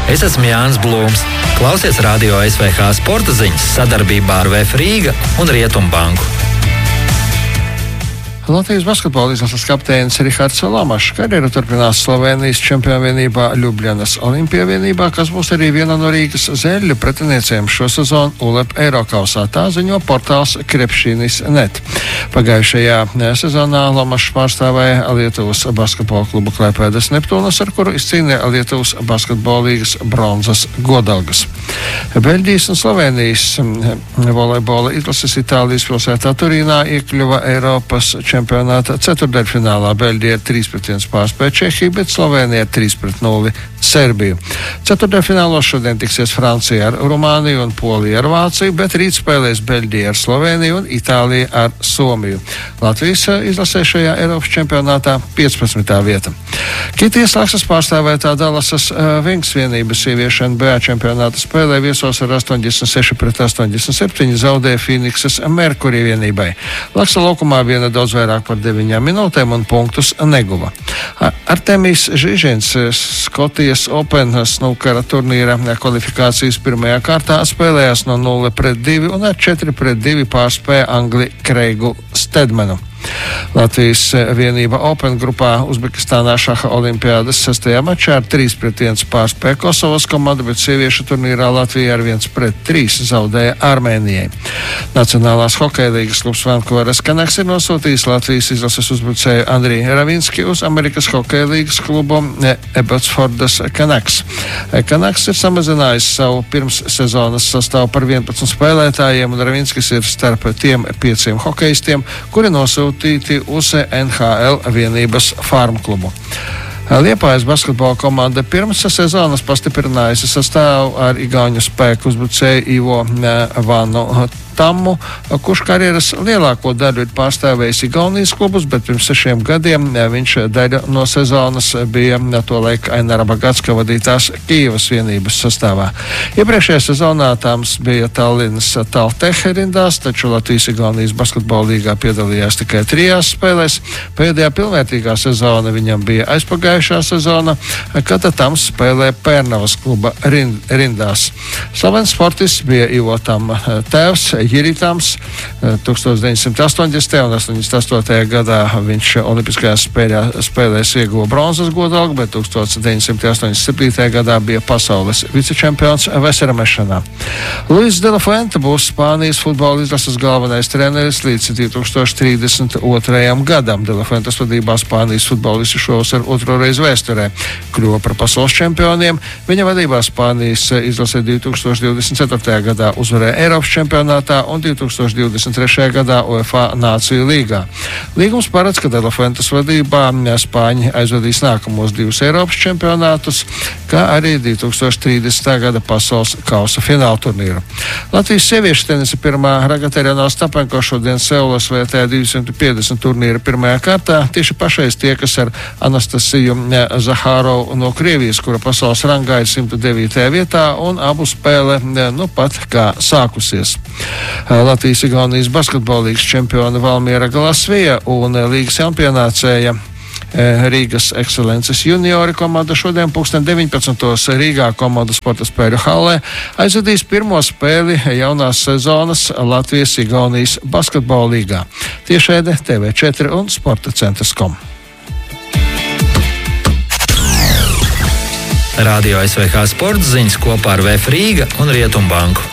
Es esmu Jānis Blūms. Klausies Radio SVH sporta ziņas sadarbībā ar VF Rīga un Rietumbanku. Latvijas basketbola izlases kapteinis Rihards Lamašs karjeru turpinās Slovēnijas čempionvienībā Ljubljanas Olimpievienībā, kas būs arī viena no Rīgas zeļu pretiniecēm šo sezonu ULEP Eirokausā. Tā ziņo portāls Krepšinis.net. Pagājušajā sezonā Lamašs pārstāvēja Lietuvas basketbola klubu Klaipēdas Neptūnas, ar kuru izcīnīja Lietuvas basketbola līgas bronzas godalgas. Beļģijas un Slovēnijas volejbola izlases Itālijas pilsētā Turīnā iekļuva Eiropas čempionāta ceturtdaļfinālā. Beļģija 3-1 pārspēja Čehiju, bet Slovēnija 3-0 Serbiju. Ceturtdaļfinālos šodien tiksies Francija ar Rumāniju un Polija ar Vāciju, bet rīt spēlēs Beļģija ar Slovēniju un Itālija ar Somiju. Latvijas izlasē šajā Eiropas čempionātā 15. vieta. Kitijas Laksas pārstāvētā Dallasas Wings vienības sieviešu NBA čempionāta spēlē viesos ar 86-87 zaudēja Fīniksas Merkurī vienībai. Laksa laukumā viena daudz vairāk par 9 minūtēm un punktus neguva. Artemis Žižins Skotijas Open snukara turnīra kvalifikācijas pirmajā kārtā spēlējās no 0-2 un ar 4-2 pārspēja Angli Kreigu Stedmanu. Latvijas vienība Open grupā Uzbekistānā šaha olimpiādas 6. mačā ar 3-1 pārspēja Kosovas komandu, bet sieviešu turnīrā Latvija ar 1-3 zaudēja Armēnijai. Nacionālās hokeja līgas klubs Vankūveras Canucks ir nosūtījis Latvijas izlases uzbrucēju Andriju Ravinski uz Amerikas hokeja līgas klubu Abbotsfordas Canucks. Canucks ir samazinājis savu pirmssezonas sastāvu par 11 spēlētājiem, un Ravinskis ir starp tiem 5 hokejistiem, kuri nosūtīti uz NHL vienības farmu klubu. Liepājas basketbola komanda pirms sezonas pastiprinājusi sastāvu ar igauņu spēku uzbrucēju Ivo Vanu Tammu, kurš karjeras lielāko daļu ir pārstāvējis Igaunijas klubus, bet pirms 6 gadiem viņš daļu no sezonas bija to laika Ainara Bagatska vadītās Kijevas vienības sastāvā. Iepriekšējā sezonā Tams bija Tallinas Taltech rindās, taču Latvijas Igaunijas basketbola līgā piedalījās tikai 3 spēlēs. Pēdējā pilnvērtīgā sezona viņam bija aizpagājušā sezona, kad Tams spēlē Pērnavas kluba rindās. Slavens sportists bija Ivo Tamma tēvs Jiritams. 1980. un 88. gadā viņš Olimpiskajās spēlēs ieguva bronzas godalgu, bet 1987. gadā bija pasaules vicečempions veseramešanā. Luis de la Fuente būs Spānijas futbola izlases galvenais treneris līdz 2032. gadam. De la Fuentes vadībā Spānijas futbolisti šovasar otro reizi vēsturē kļuva par pasaules čempioniem. Viņa vadībā Spānijas izlasē 2024. gadā uzvarēja Eiropas čempionātā un 2023. gadā UEFA Nāciju līgā. Līgums paredz, ka De La Fuentes vadībā Spāņi aizvadīs nākamos 2 Eiropas čempionātus, kā arī 2030. gada pasaules kausa fināla turnīru. Latvijas sieviešu tenisa pirmā Ragaterjana Ostapenko šodien Seulas vērtēja 250 turnīra pirmajā kārtā. Tieši pašais tiekas ar Anastasiju Zahārovu no Krievijas, kura pasaules rangā ir 109. vietā, un abu spēle nu pat kā sākusies. Latvijas Igaunijas basketbola līgas čempiona Valmiera Galasvija un līgas jaunpienācēja Rīgas Excelences juniori komanda šodien 19. Rīgā komandu sporta spēļu hallē aizvadīs pirmo spēli jaunās sezonas Latvijas Igaunijas basketbola līgā. Tiešraide TV4 un Sporta centrs.com. Radio SVH sporta ziņas kopā ar VF Rīga un Rietumbanku.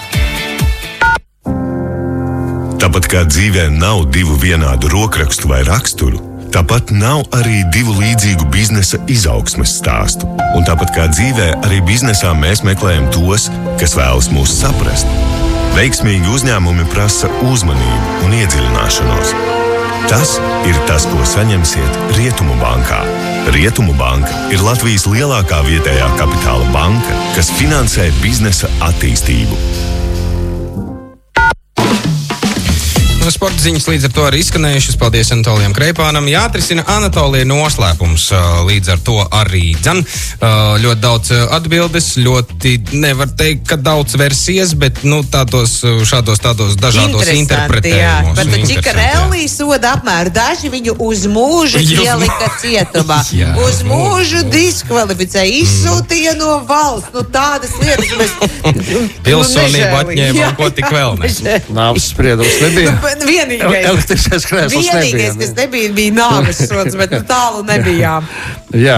Tāpat kā dzīvē nav 2 vienādu rokrakstu vai raksturu, tāpat nav arī 2 līdzīgu biznesa izaugsmes stāstu. Un tāpat kā dzīvē, arī biznesā mēs meklējam tos, kas vēlas mūs saprast. Veiksmīgi uzņēmumi prasa uzmanību un iedziļināšanos. Tas ir tas, ko saņemsiet Rietumu bankā. Rietumu banka ir Latvijas lielākā vietējā kapitāla banka, kas finansē biznesa attīstību. sporta ziņas līdz ar to arī izskanējušas. Paldies Anatolijam Kreipānam. Jāatrisina Anatolija noslēpums. Līdz ar to arī ļoti daudz atbildes, ļoti nevar teikt, ka daudz versijas, bet šādos dažādos interpretējumos. Bet Čikarelli soda apmēru. Daži viņu uz mūžu ielika cietumā. Uz mūžu diskvalificēja, izsūtīja no valsts. Tādas lietas mēs... Pilsonību atņēma un ko tik vēl ne. Nāves spriedums nebija. Elektriskais krēsls nebija. Vienīgais, kas nebija, bija nāves sods, bet tālu nebijām. Jā,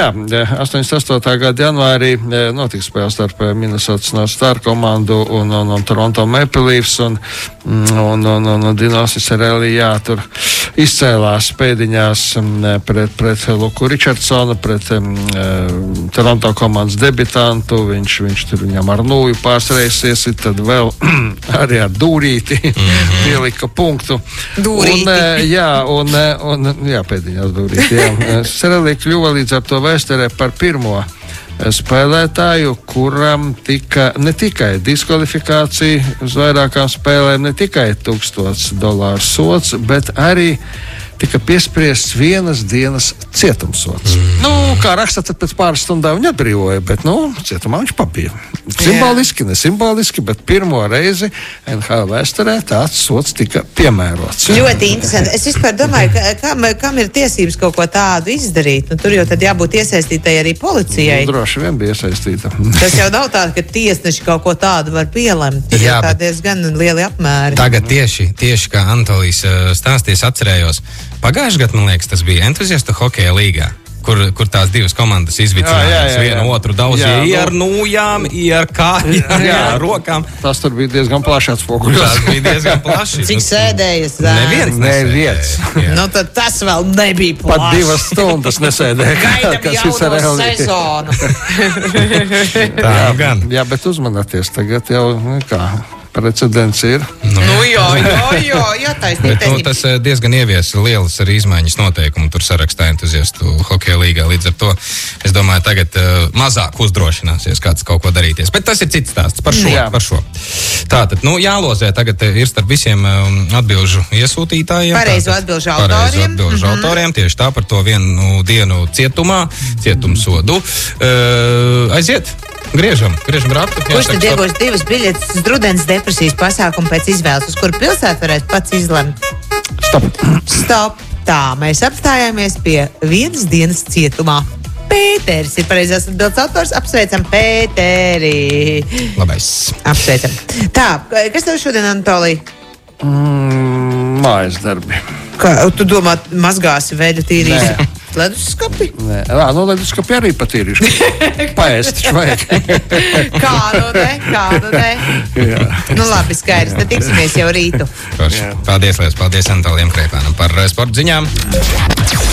88. gada janvārī notika spēle starp Minnesotas North Star komandu un Toronto Maple Leafs un Dinosis Arelli, tur izcēlās pēdiņās pret Luku Richardsonu, pret Toronto komandas debitantu. Viņš tur viņam ar nūju pārsreisies, tad vēl arī ar dūrīti pielika punktu. Dūrīti. Pēdiņās dūrīti. Arelli kļuva līdz ar to vēsturē par pirmo spēlētāju, kuram tika ne tikai diskvalifikācija uz vairākām spēlēm, ne tikai $1000 sods, bet arī tika piespriests 1 dienas cietumsods. Kā raksta, tad pēc pāris stundām viņa atbrīvoja, bet, cietumā viņš pabija. Simboliski, nesimboliski, bet pirmo reizi NHL vēsturē tāds sods tika piemērots. Ļoti interesanti. Es vispār domāju, kam ir tiesības kaut ko tādu izdarīt? Tur jau tad jābūt iesaistītai arī policijai. Droši vien bija iesaistīta. Tas jau nav tā, ka tiesneši kaut ko tādu var pielemt. Jā, tā diezgan lieli apmēri. Tagad tieši kā Anatolijs stāstīs, atcerējos. Pagājušajā gadā, man liekas, tas bija entuziastu hokeja līgā, kur tās divas komandas izvicinājās vienu otru daudzīja ar nūjām, ar kājām, ar rokām. Tas tur bija diezgan plaši atspoguļots. Tas bija diezgan plaši. Cik sēdējas? Neviens. Tad tas vēl nebija plaši. Pat 2 stundas nesēdēja. Gaidam jauno sezonu. Tā gan. Jā, bet uzmanieties, tagad jau precedents ir. Jā, taisnība. Tas diezgan ieviesa lielas arī izmaiņas noteikumu tur sarakstā entuziastu hokeja līgā. Līdz ar to, es domāju, tagad mazāk uzdrošināsies kāds kaut ko darīties. Bet tas ir cits stāsts par šo. Tātad, jālozē tagad ir starp visiem atbilžu iesūtītājiem. Pareizo atbilžu autoriem. Tieši tā, par to 1 dienu cietumā, cietumsodu. Aiziet! Griežam ratu. Kurš tad iegūs 2 biļetes uz rudens depresijas pasākumu pēc izvēles, uz kuru pilsētu varēs pats izlemt? Stop. Tā, mēs apstājāmies pie 1 dienas cietumā. Pēteris ir pareizās atbildes autors. Apsveicam Pēteri. Labais. Apsveicam. Tā, kas tev šodien, Anatolija? Mājas darbi. Kā, tu domā, mazgāsi veļu tīrīsi? Leduskapi? Nē, leduskapi arī patīrīšu. Paēst taču vajag. Kādu ne? Labi, skaidrs. Tad tiksimies jau rītu. Paldies Anatolijam Kreipānam par sporta ziņām.